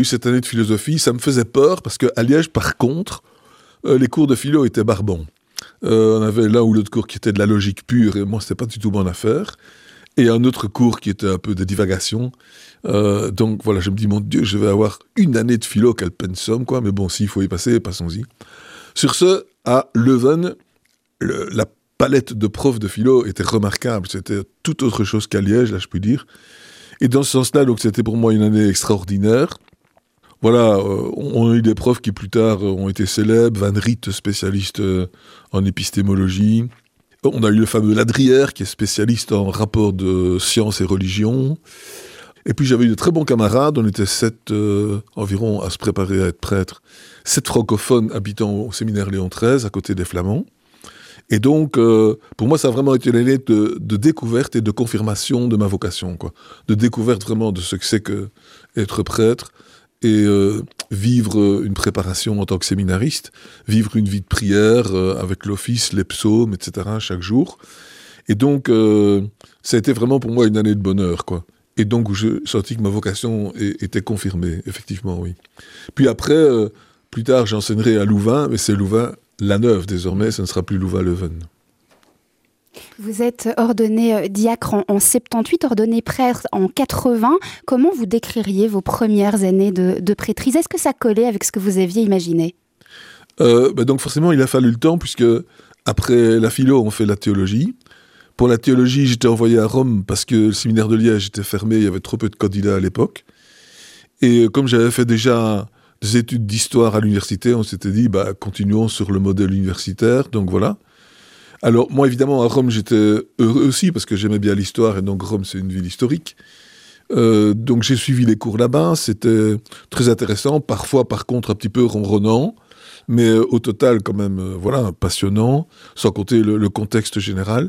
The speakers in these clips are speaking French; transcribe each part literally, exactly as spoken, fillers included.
Cette année de philosophie, ça me faisait peur parce qu'à Liège, par contre, euh, les cours de philo étaient barbants. Euh, on avait l'un ou l'autre cours qui était de la logique pure et moi, c'était pas du tout mon affaire. Et un autre cours qui était un peu de divagation. Euh, donc voilà, je me dis, mon Dieu, je vais avoir une année de philo, quel pensum, quoi. Mais bon, s'il faut y passer, passons-y. Sur ce, à Leuven, le, la palette de profs de philo était remarquable. C'était tout autre chose qu'à Liège, là, je puis dire. Et dans ce sens-là, donc, c'était pour moi une année extraordinaire. Voilà, euh, on a eu des profs qui plus tard ont été célèbres. Van Riet, spécialiste euh, en épistémologie. On a eu le fameux Ladrière, qui est spécialiste en rapport de science et religion. Et puis j'avais eu de très bons camarades, on était sept euh, environ à se préparer à être prêtre, sept francophones habitant au séminaire Léon treize, à côté des Flamands. Et donc, euh, pour moi, ça a vraiment été l'année de, de découverte et de confirmation de ma vocation, quoi. De découverte vraiment de ce que c'est que être prêtre et euh, vivre une préparation en tant que séminariste, vivre une vie de prière euh, avec l'office, les psaumes, et cetera chaque jour. Et donc, euh, ça a été vraiment pour moi une année de bonheur, quoi. Et donc, où je sentis que ma vocation est, était confirmée, effectivement, oui. Puis après, euh, plus tard, j'enseignerai à Louvain, mais c'est Louvain-la-Neuve désormais, ce ne sera plus Louvain-Leuven. Vous êtes ordonné diacre en, en soixante-dix-huit, ordonné prêtre en quatre-vingts. Comment vous décririez vos premières années de, de prêtrise ? Est-ce que ça collait avec ce que vous aviez imaginé ? euh, bah Donc forcément, il a fallu le temps, puisque après la philo, on fait la théologie. Pour la théologie, j'étais envoyé à Rome parce que le séminaire de Liège était fermé, il y avait trop peu de candidats à l'époque. Et comme j'avais fait déjà des études d'histoire à l'université, on s'était dit, bah, continuons sur le modèle universitaire, donc voilà. Alors moi, évidemment, à Rome, j'étais heureux aussi parce que j'aimais bien l'histoire et donc Rome, c'est une ville historique. Euh, donc j'ai suivi les cours là-bas, c'était très intéressant, parfois par contre un petit peu ronronnant, mais euh, au total quand même, euh, voilà, passionnant, sans compter le, le contexte général.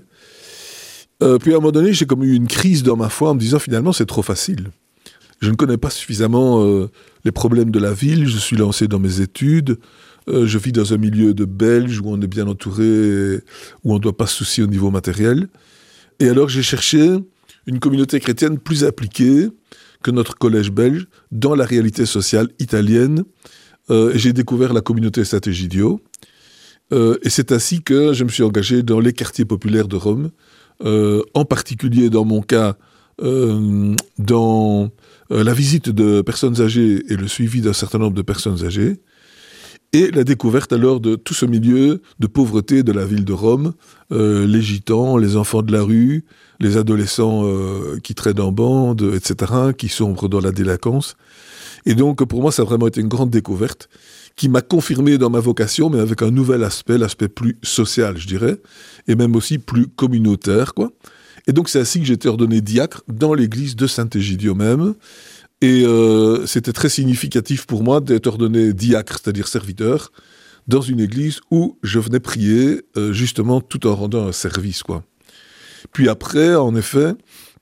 Euh, puis à un moment donné, j'ai comme eu une crise dans ma foi en me disant finalement c'est trop facile. Je ne connais pas suffisamment euh, les problèmes de la ville, je suis lancé dans mes études, euh, je vis dans un milieu de Belges où on est bien entouré, et où on ne doit pas se soucier au niveau matériel. Et alors j'ai cherché une communauté chrétienne plus appliquée que notre collège belge dans la réalité sociale italienne. Euh, et j'ai découvert la communauté Sant'Egidio. Euh, et c'est ainsi que je me suis engagé dans les quartiers populaires de Rome, euh, en particulier dans mon cas, euh, dans euh, la visite de personnes âgées et le suivi d'un certain nombre de personnes âgées, et la découverte alors de tout ce milieu de pauvreté de la ville de Rome, euh, les gitans, les enfants de la rue, les adolescents euh, qui traînent en bande, et cetera, qui sombrent dans la délinquance. Et donc pour moi ça a vraiment été une grande découverte, qui m'a confirmé dans ma vocation, mais avec un nouvel aspect, l'aspect plus social, je dirais, et même aussi plus communautaire, quoi. Et donc c'est ainsi que j'ai été ordonné diacre dans l'église de Sant'Egidio même, et euh, c'était très significatif pour moi d'être ordonné diacre, c'est-à-dire serviteur, dans une église où je venais prier, euh, justement, tout en rendant un service, quoi. Puis après, en effet,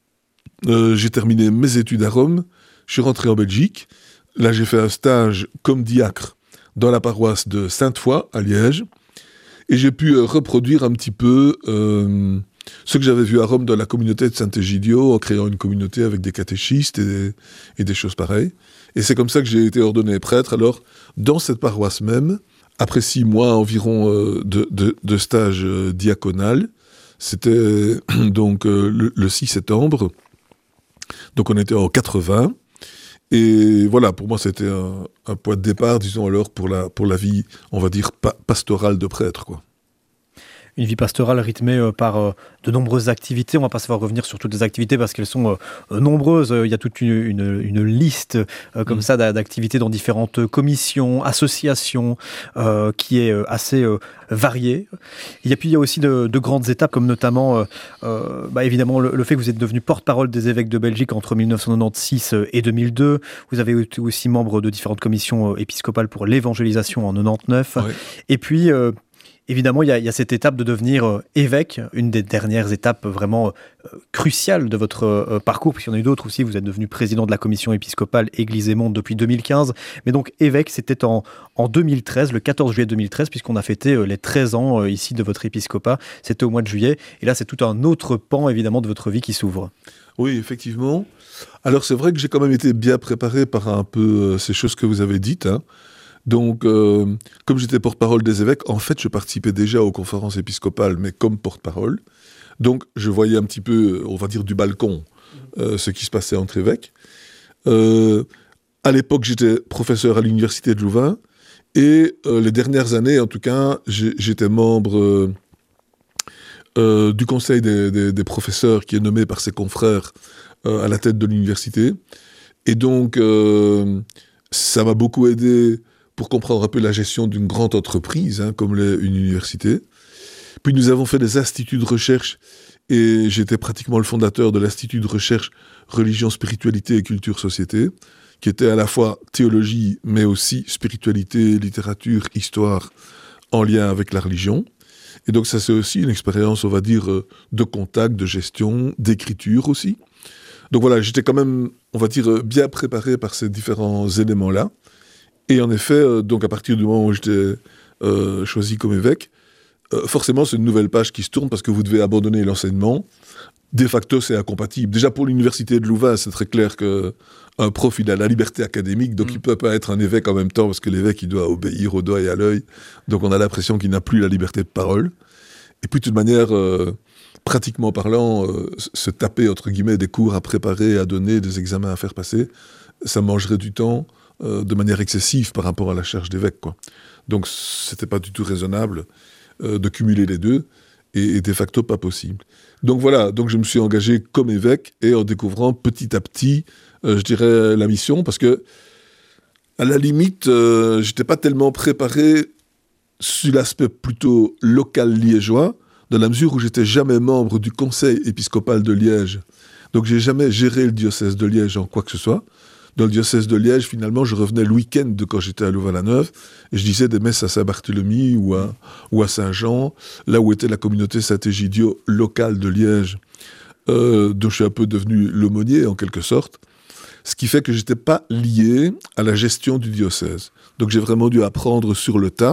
euh, j'ai terminé mes études à Rome, je suis rentré en Belgique, là j'ai fait un stage comme diacre dans la paroisse de Sainte-Foy, à Liège, et j'ai pu euh, reproduire un petit peu euh, ce que j'avais vu à Rome dans la communauté de Sant'Egidio, en créant une communauté avec des catéchistes et des, et des choses pareilles. Et c'est comme ça que j'ai été ordonné prêtre, alors, dans cette paroisse même, après six mois environ euh, de, de, de stage euh, diaconal, c'était euh, donc euh, le, le six septembre, donc on était en quatre-vingts, et voilà, pour moi, c'était un, un point de départ, disons alors, pour la, pour la vie, on va dire, pa- pastorale de prêtre, quoi. Une vie pastorale rythmée euh, par euh, de nombreuses activités. On ne va pas savoir revenir sur toutes les activités parce qu'elles sont euh, nombreuses. Il y a toute une, une, une liste euh, comme mmh. ça d'activités dans différentes commissions, associations, euh, qui est euh, assez euh, variée. Et puis il y a aussi de, de grandes étapes, comme notamment, euh, euh, bah, évidemment, le, le fait que vous êtes devenu porte-parole des évêques de Belgique entre dix-neuf cent quatre-vingt-seize et deux mille deux. Vous avez été aussi membre de différentes commissions euh, épiscopales pour l'évangélisation en quatre-vingt-dix-neuf. Ouais. Et puis... Euh, évidemment, il y, a, il y a cette étape de devenir euh, évêque, une des dernières étapes vraiment euh, cruciales de votre euh, parcours, puisqu'il y en a eu d'autres aussi. Vous êtes devenu président de la commission épiscopale Église et Monde depuis deux mille quinze. Mais donc, évêque, c'était en, en deux mille treize, le quatorze juillet deux mille treize, puisqu'on a fêté euh, les treize ans euh, ici de votre épiscopat. C'était au mois de juillet. Et là, c'est tout un autre pan, évidemment, de votre vie qui s'ouvre. Oui, effectivement. Alors, c'est vrai que j'ai quand même été bien préparé par un peu euh, ces choses que vous avez dites, hein. Donc, euh, comme j'étais porte-parole des évêques, en fait, je participais déjà aux conférences épiscopales, mais comme porte-parole. Donc, je voyais un petit peu, on va dire, du balcon, euh, ce qui se passait entre évêques. Euh, à l'époque, j'étais professeur à l'université de Louvain, et euh, les dernières années, en tout cas, j'ai, j'étais membre euh, euh, du conseil des, des, des professeurs, qui est nommé par ses confrères euh, à la tête de l'université. Et donc, euh, ça m'a beaucoup aidé pour comprendre un peu la gestion d'une grande entreprise, hein, comme l'est une université. Puis nous avons fait des instituts de recherche, et j'étais pratiquement le fondateur de l'Institut de recherche Religion, Spiritualité et Culture Société, qui était à la fois théologie, mais aussi spiritualité, littérature, histoire, en lien avec la religion. Et donc ça, c'est aussi une expérience, on va dire, de contact, de gestion, d'écriture aussi. Donc voilà, j'étais quand même, on va dire, bien préparé par ces différents éléments-là. Et en effet, euh, donc à partir du moment où j'étais euh, choisi comme évêque, euh, forcément c'est une nouvelle page qui se tourne parce que vous devez abandonner l'enseignement. De facto, c'est incompatible. Déjà pour l'université de Louvain, c'est très clair qu'un prof, il a la liberté académique, donc mmh. il ne peut pas être un évêque en même temps parce que l'évêque, il doit obéir au doigt et à l'œil. Donc on a l'impression qu'il n'a plus la liberté de parole. Et puis de toute manière, euh, pratiquement parlant, euh, se taper entre guillemets des cours à préparer, à donner, des examens à faire passer, ça mangerait du temps Euh, de manière excessive par rapport à la charge d'évêque, quoi. Donc c'était pas du tout raisonnable euh, de cumuler les deux, et, et de facto pas possible. Donc voilà, donc je me suis engagé comme évêque, et en découvrant petit à petit, euh, je dirais, la mission, parce que à la limite, euh, j'étais pas tellement préparé sur l'aspect plutôt local liégeois, dans la mesure où j'étais jamais membre du conseil épiscopal de Liège. Donc j'ai jamais géré le diocèse de Liège en quoi que ce soit. Dans le diocèse de Liège, finalement, je revenais le week-end de quand j'étais à Louvain-la-Neuve, et je disais des messes à Saint-Barthélemy ou à, ou à Saint-Jean, là où était la communauté Saint-Égidio locale de Liège, euh, dont je suis un peu devenu l'aumônier, en quelque sorte, ce qui fait que je n'étais pas lié à la gestion du diocèse. Donc j'ai vraiment dû apprendre sur le tas.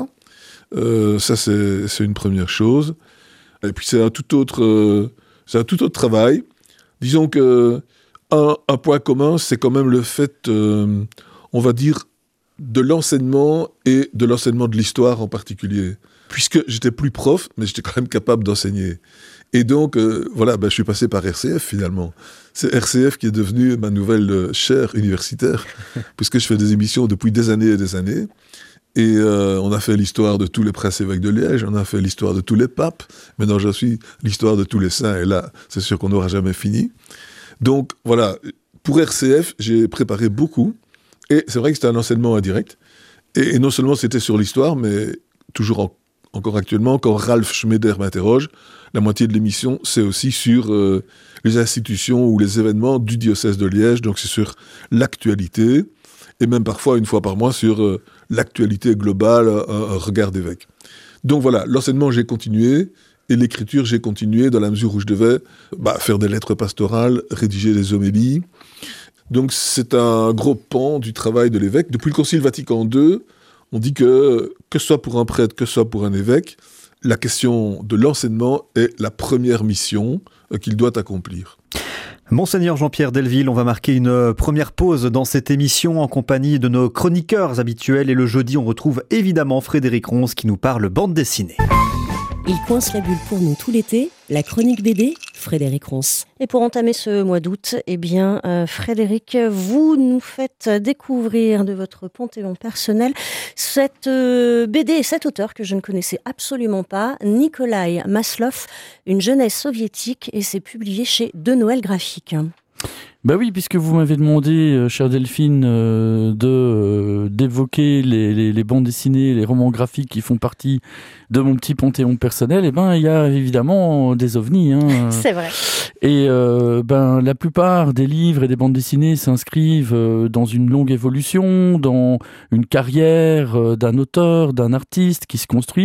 Euh, ça, c'est, c'est une première chose. Et puis c'est un tout autre, euh, c'est un tout autre travail. Disons que Un, un point commun, c'est quand même le fait, euh, on va dire, de l'enseignement et de l'enseignement de l'histoire en particulier. Puisque j'étais plus prof, mais j'étais quand même capable d'enseigner. Et donc, euh, voilà, ben, je suis passé par R C F finalement. C'est R C F qui est devenu ma nouvelle euh, chaire universitaire, puisque je fais des émissions depuis des années et des années. Et euh, on a fait l'histoire de tous les princes évêques de Liège, on a fait l'histoire de tous les papes. Maintenant, je suis l'histoire de tous les saints, et là, c'est sûr qu'on n'aura jamais fini. Donc voilà, pour R C F, j'ai préparé beaucoup, et c'est vrai que c'était un enseignement indirect, et, et non seulement c'était sur l'histoire, mais toujours en, encore actuellement, quand Ralph Schmeder m'interroge, la moitié de l'émission, c'est aussi sur euh, les institutions ou les événements du diocèse de Liège, donc c'est sur l'actualité, et même parfois, une fois par mois, sur euh, l'actualité globale, un, un regard d'évêque. Donc voilà, l'enseignement, j'ai continué, et l'écriture, j'ai continué dans la mesure où je devais bah, faire des lettres pastorales, rédiger des homélies. Donc c'est un gros pan du travail de l'évêque. Depuis le Concile Vatican deux, on dit que, que ce soit pour un prêtre, que ce soit pour un évêque, la question de l'enseignement est la première mission euh, qu'il doit accomplir. Monseigneur Jean-Pierre Delville, on va marquer une première pause dans cette émission en compagnie de nos chroniqueurs habituels. Et le jeudi, on retrouve évidemment Frédéric Ronce qui nous parle bande dessinée. Il coince la bulle pour nous tout l'été, la chronique B D, Frédéric Ronce. Et pour entamer ce mois d'août, eh bien, euh, Frédéric, vous nous faites découvrir de votre panthéon personnel cette euh, B D et cet auteur que je ne connaissais absolument pas, Nikolai Maslov, Une jeunesse soviétique, et c'est publié chez De Noël Graphique. Bah oui, puisque vous m'avez demandé, euh, chère Delphine, euh, de euh, d'évoquer les, les, les bandes dessinées, les romans graphiques qui font partie de mon petit panthéon personnel, et ben il y a évidemment des ovnis. Hein. C'est vrai. Et euh, ben la plupart des livres et des bandes dessinées s'inscrivent euh, dans une longue évolution, dans une carrière euh, d'un auteur, d'un artiste qui se construit.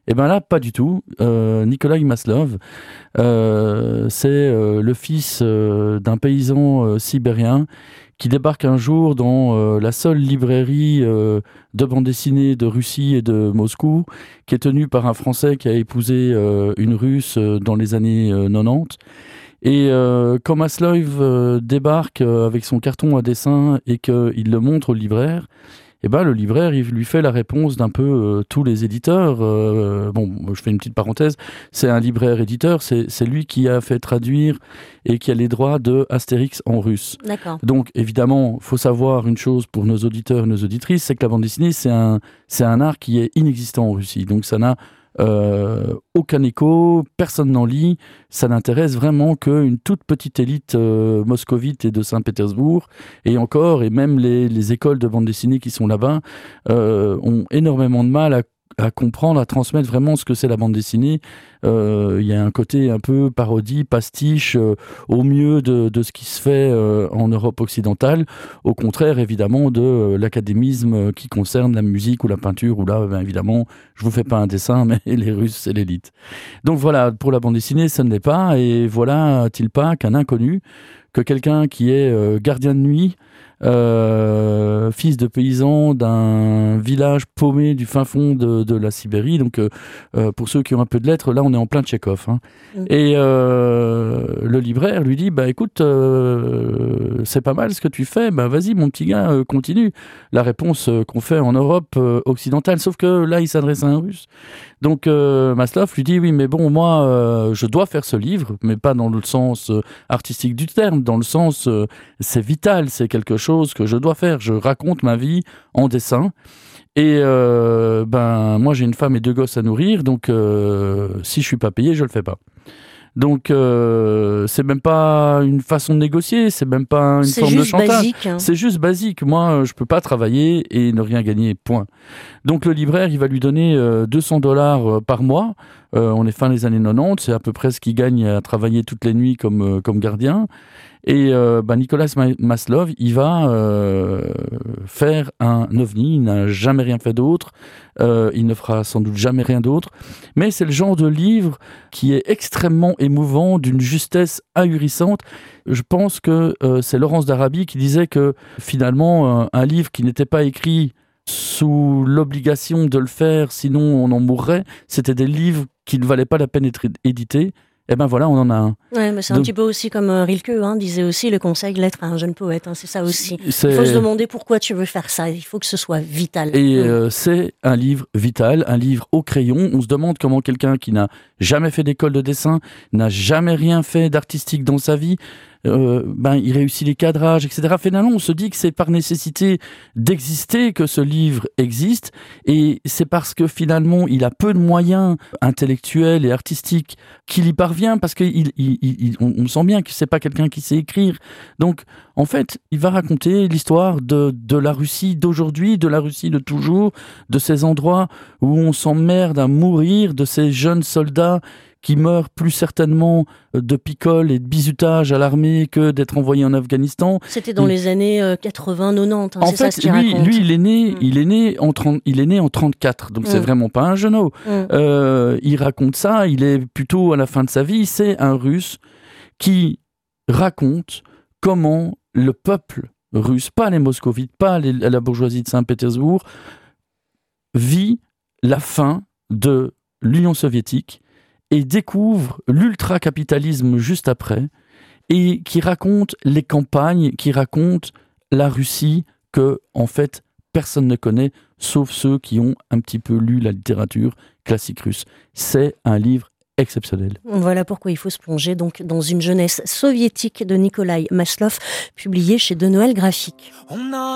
Et bien là, pas du tout. Euh, Nikolai Maslov, euh, c'est euh, le fils euh, d'un paysan euh, sibérien qui débarque un jour dans euh, la seule librairie euh, de bande dessinée de Russie et de Moscou, qui est tenue par un Français qui a épousé euh, une Russe euh, dans les années euh, quatre-vingt-dix. Et euh, quand Maslov euh, débarque euh, avec son carton à dessin et qu'il le montre au libraire, eh ben, le libraire, il lui fait la réponse d'un peu euh, tous les éditeurs. Euh, bon, je fais une petite parenthèse, c'est un libraire-éditeur, c'est, c'est lui qui a fait traduire et qui a les droits de Astérix en russe. D'accord. Donc, évidemment, il faut savoir une chose pour nos auditeurs et nos auditrices, c'est que la bande dessinée, c'est un, c'est un art qui est inexistant en Russie. Donc, ça n'a Euh, aucun écho, personne n'en lit, ça n'intéresse vraiment qu'une toute petite élite euh, moscovite et de Saint-Pétersbourg, et encore, et même les, les écoles de bande dessinée qui sont là-bas euh, ont énormément de mal à à comprendre, à transmettre vraiment ce que c'est la bande dessinée. Euh, il y a un côté un peu parodie, pastiche, euh, au mieux de, de ce qui se fait euh, en Europe occidentale, au contraire évidemment de euh, l'académisme qui concerne la musique ou la peinture, où là, ben, évidemment, je vous fais pas un dessin, mais les Russes, c'est l'élite. Donc voilà, pour la bande dessinée, ça ne l'est pas, et voilà-t-il pas qu'un inconnu, que quelqu'un qui est euh, gardien de nuit, Euh, fils de paysan d'un village paumé du fin fond de, de la Sibérie. Donc, euh, euh, pour ceux qui ont un peu de lettres, là, on est en plein Tchekhov. Hein. Mmh. Et euh, le libraire lui dit, bah écoute, euh, c'est pas mal ce que tu fais, bah vas-y mon petit gars, euh, continue. La réponse euh, qu'on fait en Europe euh, occidentale, sauf que là, il s'adresse à un Russe. Donc, euh, Maslov lui dit, oui, mais bon, moi, euh, je dois faire ce livre, mais pas dans le sens euh, artistique du terme, dans le sens, euh, c'est vital, c'est quelque chose que je dois faire. Je raconte ma vie en dessin. Et euh, ben, moi, j'ai une femme et deux gosses à nourrir, donc euh, si je suis pas payé, je le fais pas. Donc, euh, c'est même pas une façon de négocier, c'est même pas une c'est forme de chantage. Basique, hein. C'est juste basique. Moi, je peux pas travailler et ne rien gagner, point. Donc, le libraire, il va lui donner euh, deux cents dollars par mois. Euh, on est fin des années quatre-vingt-dix, c'est à peu près ce qu'il gagne à travailler toutes les nuits comme, euh, comme gardien. Et euh, bah, Nikolai Maslov, il va euh, faire un ovni, il n'a jamais rien fait d'autre, euh, il ne fera sans doute jamais rien d'autre, mais c'est le genre de livre qui est extrêmement émouvant, d'une justesse ahurissante. Je pense que euh, c'est Laurence d'Arabie qui disait que finalement, euh, un livre qui n'était pas écrit sous l'obligation de le faire, sinon on en mourrait, c'était des livres qui ne valaient pas la peine d'être édités. Eh ben voilà, on en a un. Ouais, mais c'est Donc, un petit peu aussi comme euh, Rilke hein, disait aussi, le conseil de l'être à un jeune poète, hein, c'est ça aussi. C'est... Il faut se demander pourquoi tu veux faire ça, il faut que ce soit vital. Et mmh. euh, c'est un livre vital, un livre au crayon. On se demande comment quelqu'un qui n'a jamais fait d'école de dessin, n'a jamais rien fait d'artistique dans sa vie, Euh, ben, il réussit les cadrages, et cetera. Finalement, on se dit que c'est par nécessité d'exister que ce livre existe, et c'est parce que finalement, il a peu de moyens intellectuels et artistiques qu'il y parvient, parce qu'on il, il, il, on, on sent bien que c'est pas quelqu'un qui sait écrire. Donc, en fait, il va raconter l'histoire de, de la Russie d'aujourd'hui, de la Russie de toujours, de ces endroits où on s'emmerde à mourir, de ces jeunes soldats qui meurt plus certainement de picole et de bizutage à l'armée que d'être envoyé en Afghanistan. C'était dans il... les années quatre-vingts quatre-vingt-dix, hein, en c'est fait, ça ce qu'il lui, raconte. lui, il est né, mmh. il est né en trente, il est né en trente-quatre, donc mmh. c'est vraiment pas un jeune homme. Mmh. Euh, il raconte ça, il est plutôt à la fin de sa vie, c'est un Russe qui raconte comment le peuple russe, pas les moscovites, pas les, la bourgeoisie de Saint-Pétersbourg, vit la fin de l'Union soviétique et découvre l'ultra-capitalisme juste après, et qui raconte les campagnes, qui raconte la Russie que, en fait, personne ne connaît, sauf ceux qui ont un petit peu lu la littérature classique russe. C'est un livre exceptionnel. Voilà pourquoi il faut se plonger donc dans une jeunesse soviétique de Nikolai Maslov, publié chez De Noël Graphique. On a